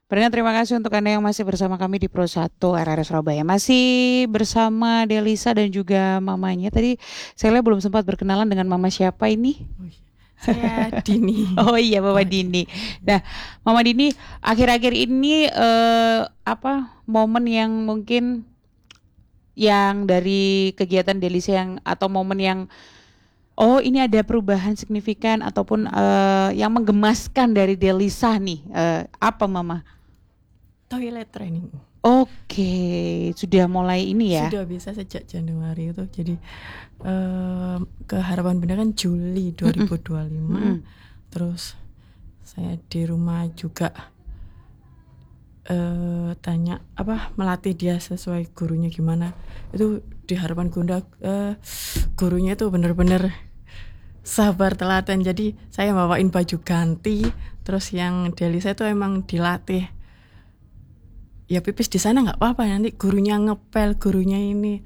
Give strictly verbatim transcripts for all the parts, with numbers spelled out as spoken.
Pernah terima kasih untuk Anda yang masih bersama kami di Pro satu R R Surabaya. Masih bersama Delisa dan juga mamanya. Tadi saya lihat belum sempat berkenalan dengan mama siapa ini? Oh iya. Saya Dini. Oh iya, Mama Oh iya. Dini. Nah, Mama Dini, akhir-akhir ini eh, apa momen yang mungkin yang dari kegiatan Delisa yang atau momen yang oh ini ada perubahan signifikan ataupun eh, yang menggemaskan dari Delisa nih. Eh, apa Mama? Toilet training. Oke, sudah mulai ini ya. Sudah bisa sejak Januari itu. Jadi eh, ke Harapan Bunda kan Juli dua ribu dua puluh lima. Mm-mm. Terus saya di rumah juga eh, tanya apa melatih dia sesuai gurunya gimana. Itu di Harapan Bunda eh, gurunya itu benar-benar sabar telaten. Jadi saya bawain baju ganti. Terus yang Delisa itu emang dilatih. Ya pipis di sana nggak apa-apa, nanti gurunya ngepel, gurunya ini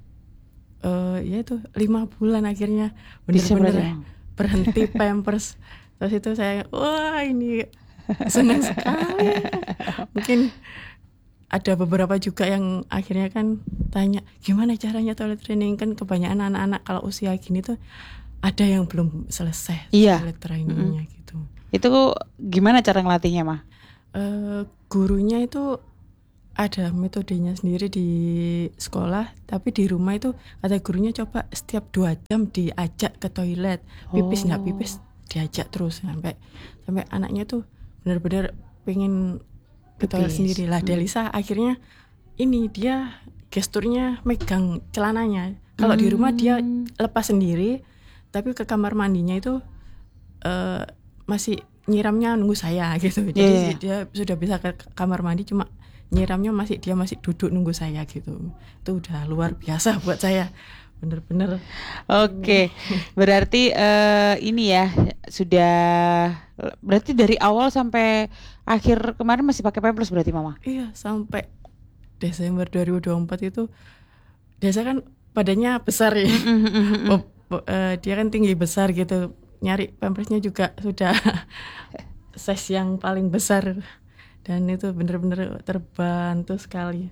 uh, ya itu lima bulan akhirnya Bisa berarti. bener-bener berhenti pampers. Terus itu saya wah ini senang sekali. Mungkin ada beberapa juga yang akhirnya kan tanya gimana caranya toilet training, kan kebanyakan anak-anak kalau usia gini tuh ada yang belum selesai Iya. toilet trainingnya gitu. Itu gimana cara ngelatihnya, Mah? Uh, gurunya itu ada metodenya sendiri di sekolah, tapi di rumah itu kata gurunya coba setiap dua jam diajak ke toilet, pipis nggak Oh. pipis diajak terus sampai sampai anaknya tuh benar-benar pengen ke toilet Pipis. sendiri lah. Hmm. Delisa akhirnya ini dia gesturnya megang celananya. Kalau di rumah dia lepas sendiri, tapi ke kamar mandinya itu uh, masih nyiramnya nunggu saya gitu. Jadi Yeah. dia sudah bisa ke kamar mandi, cuma nyiramnya masih dia masih duduk nunggu saya gitu. Itu udah luar biasa buat saya, bener-bener. Oke, berarti uh, ini ya sudah berarti dari awal sampai akhir kemarin masih pakai pampers berarti Mama? Iya, sampai Desember dua ribu dua puluh empat itu biasa kan badannya besar ya. oh, uh, dia kan tinggi besar gitu, nyari pampersnya juga sudah size yang paling besar. Dan itu benar-benar terbantu sekali.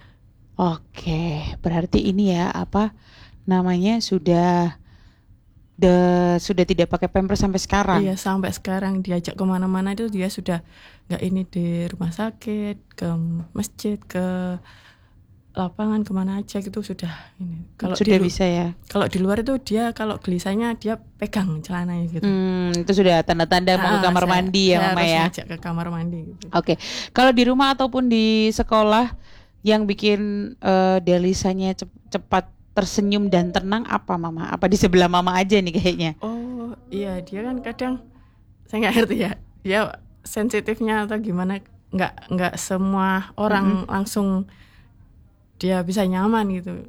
Oke, berarti ini ya apa namanya sudah de, sudah tidak pakai pampers sampai sekarang. Iya, sampai sekarang diajak kemana-mana itu dia sudah nggak ini di rumah sakit, ke masjid, ke lapangan kemana aja gitu sudah ini. Kalau sudah di, bisa ya. Kalau di luar itu dia kalau gelisahnya dia pegang celananya gitu. Hmm, itu sudah tanda-tanda nah, mau ke kamar saya, mandi ya Mama ya. Harus ngajak ke kamar mandi gitu. Oke. Kalau di rumah ataupun di sekolah yang bikin uh, Delisanya cepat tersenyum dan tenang apa Mama? Apa di sebelah Mama aja nih kayaknya? Oh, iya dia kan kadang saya nggak ngerti ya. Dia sensitifnya atau gimana, nggak nggak semua orang mm-hmm. langsung dia bisa nyaman gitu.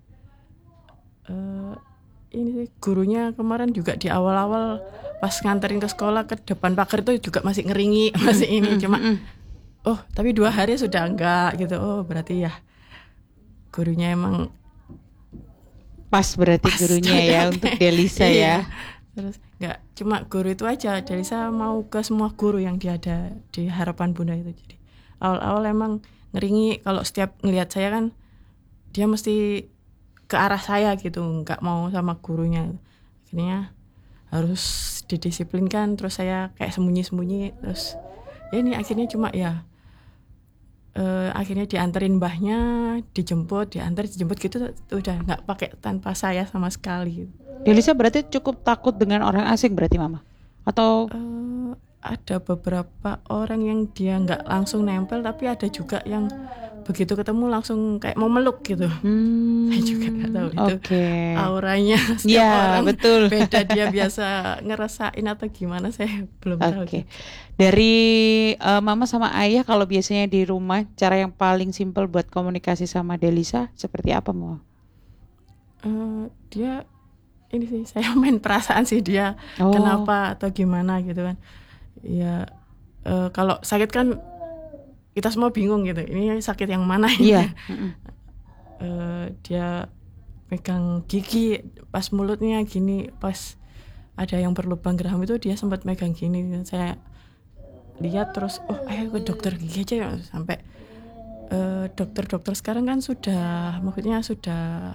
Uh, ini sih gurunya kemarin juga di awal-awal pas nganterin ke sekolah ke depan pagar itu juga masih ngeringi, masih ini cuma oh tapi dua hari sudah enggak gitu. Oh berarti ya gurunya emang pas berarti pas gurunya ya untuk Delisa ya. Terus enggak cuma guru itu aja, Delisa mau ke semua guru yang dia ada di Harapan Bunda itu. Jadi awal-awal emang ngeringi kalau setiap ngelihat saya kan dia mesti ke arah saya gitu, nggak mau sama gurunya. Akhirnya harus didisiplinkan, terus saya kayak sembunyi-sembunyi, terus ya ini akhirnya cuma ya uh, akhirnya dianterin mbahnya, dijemput, diantar, dijemput gitu, udah nggak pakai tanpa saya sama sekali. Delisa berarti cukup takut dengan orang asing berarti Mama? Atau uh, ada beberapa orang yang dia nggak langsung nempel, tapi ada juga yang begitu ketemu langsung kayak mau meluk gitu. Hmm, saya juga nggak tahu itu okay. auranya setiap ya, orang betul. beda, dia biasa ngerasain atau gimana saya belum okay. tahu. Gitu. Dari uh, Mama sama Ayah kalau biasanya di rumah cara yang paling simpel buat komunikasi sama Delisa seperti apa Mama? Uh, dia ini sih saya main perasaan sih dia oh. kenapa atau gimana gitu kan. Ya uh, kalau sakit kan kita semua bingung gitu, ini sakit yang mana ini? Iya. uh, dia pegang gigi pas mulutnya gini, pas ada yang berlubang geraham itu dia sempat megang gini. Saya lihat terus oh ayo ke dokter gigi aja ya. Sampai uh, dokter-dokter sekarang kan sudah maksudnya sudah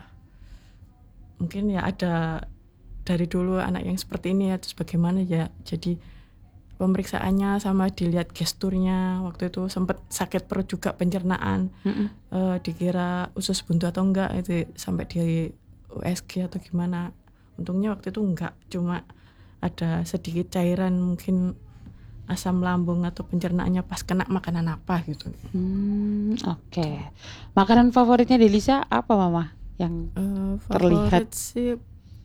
mungkin ya ada dari dulu anak yang seperti ini ya, terus bagaimana ya, jadi pemeriksaannya sama dilihat gesturnya. Waktu itu sempat sakit perut juga, pencernaan, mm-hmm. uh, dikira usus buntu atau enggak, itu sampai di U S G atau gimana. Untungnya waktu itu enggak, cuma ada sedikit cairan, mungkin asam lambung atau pencernaannya pas kena makanan apa gitu. Hmm, oke. Okay. Makanan favoritnya Delisa apa Mama? Yang uh, terlihat sih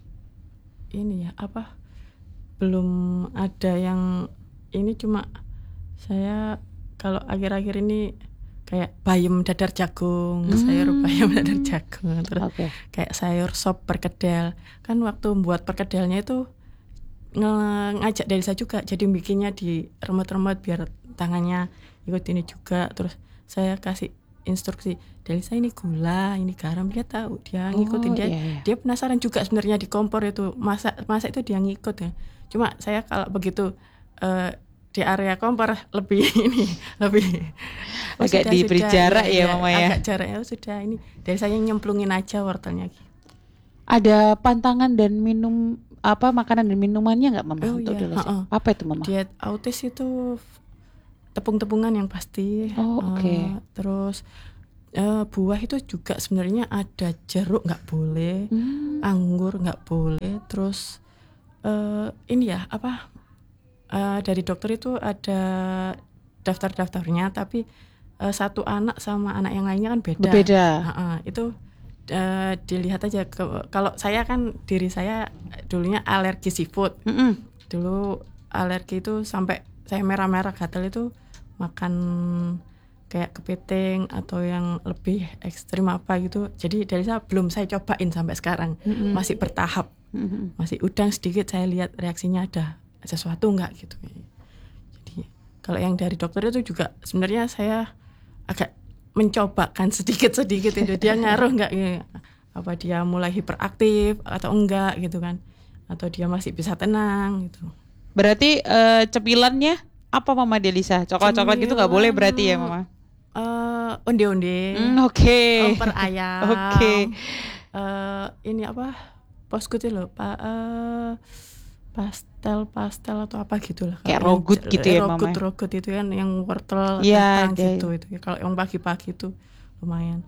ini ya apa? Belum ada yang ini, cuma saya kalau akhir-akhir ini kayak bayam dadar jagung, hmm. sayur bayam dadar jagung, terus okay. kayak sayur sop perkedel. Kan waktu buat perkedelnya itu nge- ngajak Delisa juga, jadi bikinnya di remote-remote biar tangannya ikut ini juga. Terus saya kasih instruksi, Delisa ini gula, ini garam, dia tahu, dia ngikutin. Oh, dia iya, iya. Dia penasaran juga sebenarnya di kompor itu masak masak itu dia ngikut ya. Cuma saya kalau begitu uh, di area kompor lebih ini lebih oh, agak diberi jarak ya, ya Mama ya. Agak jaraknya oh, sudah ini dari saya nyemplungin aja wortelnya. Ada pantangan dan minum apa makanan dan minumannya nggak Mama? Oh, untuk iya. uh-uh. Apa itu Mama? Diet autis itu tepung-tepungan yang pasti. Oh, oke. Okay. Uh, terus uh, buah itu juga sebenarnya ada jeruk nggak boleh, hmm. anggur nggak boleh. Terus uh, ini ya apa uh, dari dokter itu ada daftar-daftarnya, tapi uh, satu anak sama anak yang lainnya kan beda. Berbeda. Uh-uh, itu uh, dilihat aja. Ke, kalau saya kan diri saya dulunya alergi seafood. Mm-hmm. Dulu alergi itu sampai saya merah-merah gatal itu makan kayak kepiting atau yang lebih ekstrim apa gitu. Jadi dari saya belum saya cobain sampai sekarang, mm-hmm. masih bertahap, mm-hmm. masih udang sedikit saya lihat reaksinya ada sesuatu enggak gitu. Jadi kalau yang dari dokter itu juga sebenarnya saya agak mencobakan sedikit-sedikit itu dia ngaruh enggak ya, apa dia mulai hiperaktif atau enggak gitu kan, atau dia masih bisa tenang gitu. Berarti uh, cemilannya apa Mama Delisa? Coklat-coklat gitu nggak boleh berarti ya Mama? Uh, onde-onde, mm, oke, okay. Oper ayam, oke, okay. uh, ini apa, poskut itu loh, pak, uh, pastel pastel atau apa gitulah. Kayak rogut gitu ya Mama? Rogut rogut itu kan yang wortel ya, kacang gitu itu. Kalau yang pagi-pagi itu lumayan.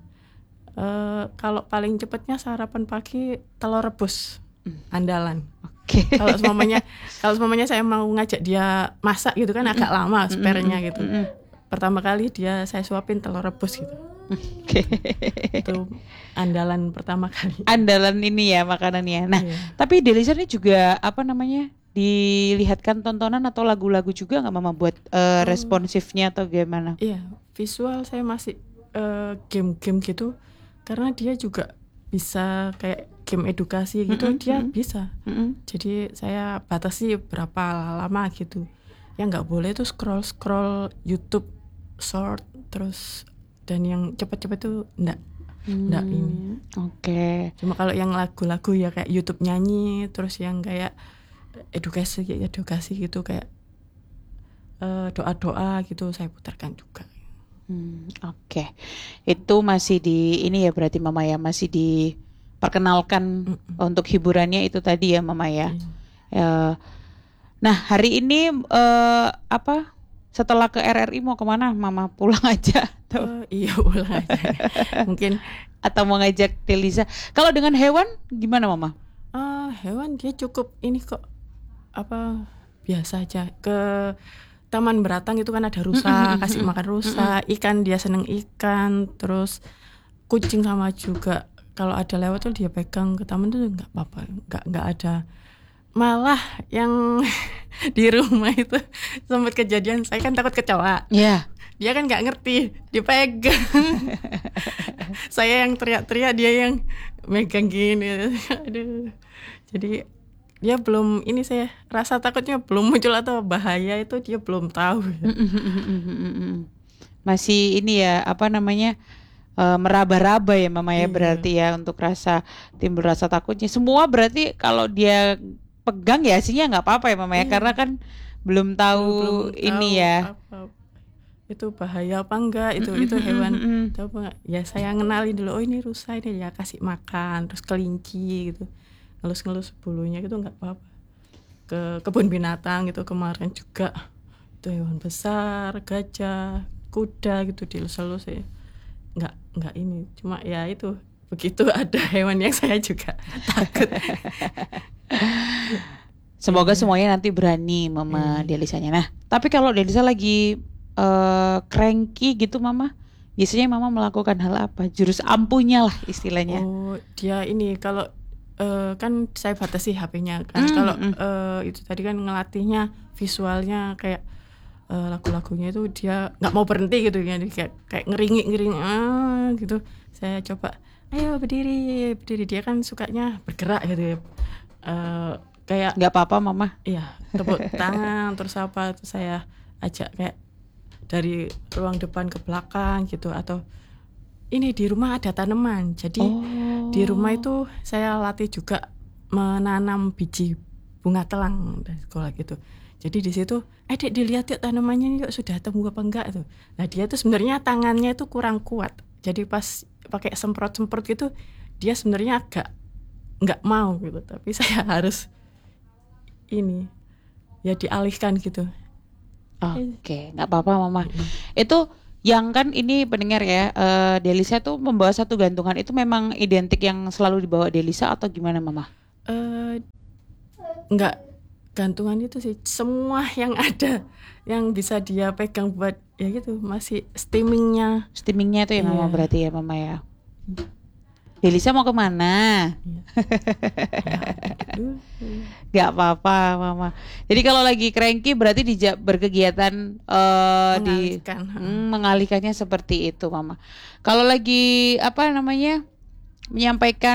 Uh, kalau paling cepatnya sarapan pagi telur rebus, mm. andalan. Okay. Kalau semuanya kalau semuanya saya mau ngajak dia masak gitu kan agak lama spare-nya gitu. Pertama kali dia saya suapin telur rebus gitu. Oke. Okay. Itu andalan pertama kali. Andalan ini ya makanannya. Nah, iya. Tapi Delisa ini juga apa namanya? Dilihatkan tontonan atau lagu-lagu juga nggak Mama buat uh, responsifnya atau gimana? Iya, visual saya masih uh, game-game gitu karena dia juga bisa kayak game edukasi gitu, mm-hmm, dia mm-hmm. bisa. Mm-hmm. Jadi saya batasi berapa lama gitu. Yang nggak boleh tuh scroll scroll YouTube short terus, dan yang cepat-cepat tuh enggak, hmm, enggak ini. Oke. Okay. Cuma kalau yang lagu-lagu ya kayak YouTube nyanyi, terus yang kayak edukasi edukasi gitu kayak uh, doa-doa gitu saya putarkan juga. Hmm, Oke, okay. Itu masih di ini ya berarti Mama ya, masih diperkenalkan mm-mm. untuk hiburannya itu tadi ya Mama ya. Mm. Ya. Nah hari ini uh, apa? Setelah ke R R I mau kemana Mama? Pulang aja? Oh, iya pulang aja. Mungkin atau mau ngajak Delisa? Kalau dengan hewan gimana Mama? Uh, hewan dia cukup ini kok apa biasa aja ke Taman Beratang itu kan ada rusa, kasih makan rusa, ikan dia seneng ikan, terus kucing sama juga kalau ada lewat tuh dia pegang ke taman tuh nggak apa-apa, nggak nggak ada. Malah yang di rumah itu sempat kejadian, saya kan takut kecoa. Iya. Yeah. Dia kan nggak ngerti, dipegang. Saya yang teriak-teriak, dia yang megang gini. Aduh. Jadi dia belum ini, saya rasa takutnya belum muncul atau bahaya itu dia belum tahu. Masih ini ya apa namanya uh, meraba-raba ya Mama ya, iya. Berarti ya untuk rasa timbul rasa takutnya. Semua berarti kalau dia pegang ya aslinya nggak apa-apa ya Mama ya, iya. Karena kan belum tahu belum ini tahu ya. apa itu bahaya apa enggak, itu Mm-mm, itu hewan mm-mm. tahu apa enggak. Ya saya ngenalin dulu, oh ini rusa ini, ya kasih makan, terus kelinci gitu, ngelus-ngelus bulunya gitu nggak apa-apa. Ke kebun binatang gitu kemarin juga, itu hewan besar, gajah, kuda gitu dilus-lus ya, nggak nggak ini, cuma ya itu begitu ada hewan yang saya juga takut. Semoga Iya. semuanya nanti berani Mama Iya. Delisanya. Nah, tapi kalau Delisa lagi eh cranky gitu Mama, biasanya Mama melakukan hal apa? Jurus ampuhnya lah istilahnya. Oh, dia ini kalau eh, kan saya batasi H P-nya kan. Mm, Kalau mm. eh, itu tadi kan ngelatihnya visualnya kayak eh, lagu-lagunya itu dia nggak mau berhenti gitu ya, Jadi kayak kayak ngeringi ngering ah gitu. Saya coba, ayo berdiri, berdiri. Dia kan sukanya bergerak gitu ya. Eh, kayak Nggak apa-apa Mama. iya, tepuk tangan terus apa, terus saya ajak kayak dari ruang depan ke belakang gitu, atau ini di rumah ada tanaman. Jadi Oh. di rumah itu saya latih juga menanam biji bunga telang dari sekolah gitu. Jadi di situ, eh Dek dilihat yuk tanamannya yuk sudah tumbuh apa enggak tuh. Nah dia tuh sebenarnya tangannya itu kurang kuat. Jadi pas pakai semprot-semprot gitu, dia sebenarnya agak nggak mau gitu. Tapi saya harus ini ya dialihkan gitu. Oke, nggak apa-apa Mama. Itu yang kan ini pendengar ya, eh, Delisa tuh membawa satu gantungan, itu memang identik yang selalu dibawa Delisa atau gimana Mama? Eh nggak gantungan itu sih, semua yang ada yang bisa dia pegang buat ya gitu, masih steamingnya. Steamingnya itu ya Mama, Iya. berarti ya Mama ya. Delisa mau kemana? Iya. Ya, gitu. Gak apa-apa Mama. Jadi kalau lagi cranky berarti di berkegiatan eh, di Mengalihkan. hmm, mengalihkannya seperti itu Mama. Kalau lagi apa namanya menyampaikan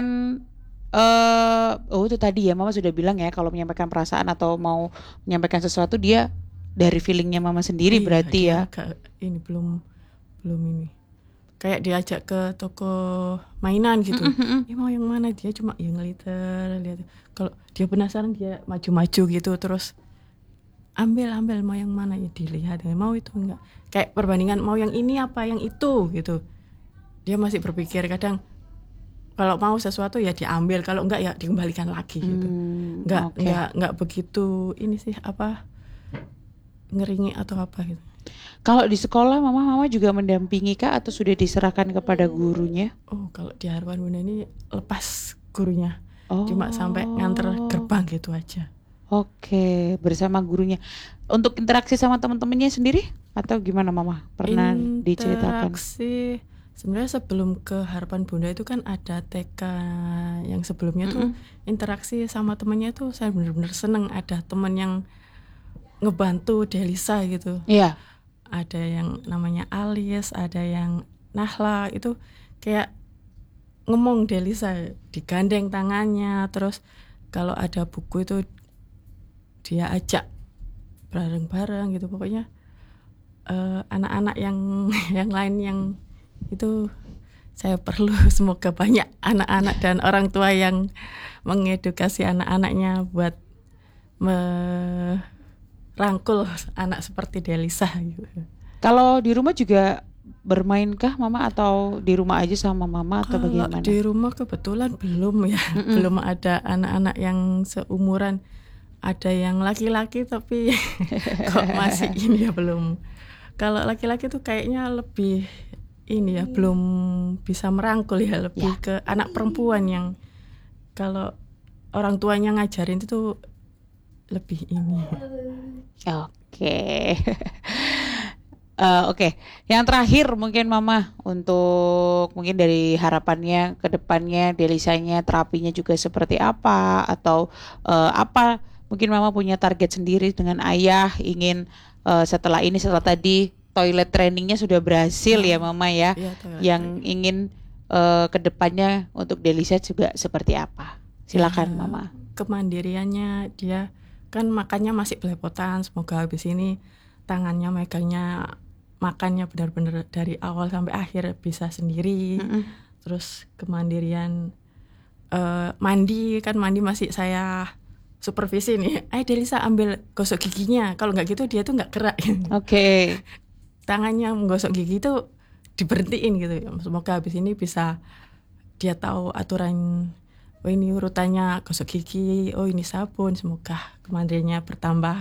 eh oh itu tadi ya Mama sudah bilang ya, kalau menyampaikan perasaan atau mau menyampaikan sesuatu dia dari feelingnya Mama sendiri Iya, berarti dia ya. agak ini belum belum ini. Kayak diajak ke toko mainan gitu. Mm-mm-mm. Ya mau yang mana, dia cuma ya ngeliter lihat. Kalau dia penasaran dia maju-maju gitu, terus ambil ambil mau yang mana ya dilihat, mau itu enggak. Kayak perbandingan mau yang ini apa yang itu gitu. Dia masih berpikir kadang kalau mau sesuatu ya diambil, kalau enggak ya dikembalikan lagi gitu. Hmm, Enggak oke. enggak enggak begitu ini sih apa ngeringi atau apa gitu. Kalau di sekolah Mama Mama juga mendampingi kah atau sudah diserahkan kepada gurunya? Oh, kalau di Harapan Bunda ini lepas gurunya. Oh. Cuma sampai nganter gerbang gitu aja. Oke, bersama gurunya. Untuk interaksi sama teman-temannya sendiri atau gimana Mama? Pernah diceritakan? Interaksi sebenarnya sebelum ke Harapan Bunda itu kan ada T K yang sebelumnya tuh Mm-mm. interaksi sama temennya tuh saya benar-benar seneng, ada temen yang ngebantu Delisa gitu. Iya. Ada yang namanya Alis, ada yang Nahla, itu kayak ngomong Delisa, digandeng tangannya, terus kalau ada buku itu dia ajak bareng-bareng gitu. Pokoknya uh, anak-anak yang yang lain yang itu saya perlu semoga banyak anak-anak dan orang tua yang mengedukasi anak-anaknya buat merangkul anak seperti Delisa gitu. Kalau di rumah juga bermainkah Mama atau di rumah aja sama Mama atau Kalau bagaimana? di rumah kebetulan belum ya, Mm-mm. belum ada anak-anak yang seumuran. Ada yang laki-laki tapi kok masih ini ya belum. Kalau laki-laki tuh kayaknya lebih ini ya, belum bisa merangkul ya, lebih Ya. ke anak perempuan yang kalau orang tuanya ngajarin itu lebih ini. Oke. Eh, Oke, yang terakhir mungkin Mama untuk mungkin dari harapannya ke depannya Delisanya terapinya juga seperti apa atau eh, apa mungkin Mama punya target sendiri dengan ayah ingin eh, setelah ini setelah tadi toilet trainingnya sudah berhasil ya Mama ya, Iya, toilet yang ingin eh, ke depannya untuk Delisa juga seperti apa? Silakan Ya, Mama. Kemandiriannya dia kan makannya masih belepotan, semoga habis ini tangannya megangnya makannya benar-benar dari awal sampai akhir bisa sendiri. Mm-mm. Terus kemandirian uh, mandi kan mandi masih saya supervisi nih, ayo Delisa ambil gosok giginya, kalau nggak gitu dia tuh nggak gerak. Oke. Okay. Tangannya menggosok gigi itu diberhentiin gitu. Semoga habis ini bisa dia tahu aturan, oh ini urutannya gosok gigi, oh ini sabun, semoga kemandiriannya bertambah.